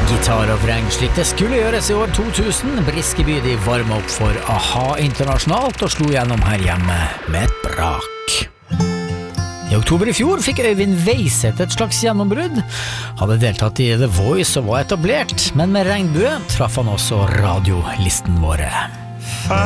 Gitar og vreng slik det skulle gjøres i år 2000. Briskeby de varmet opp for A-ha internasjonalt og slo gjennom her hjemme med et brak. I oktober i fjor fikk Øyvind Weiseth et slags gjennombrudd. Hadde deltatt i The Voice og var etablert, men med Regnbue traff han også radiolisten våre.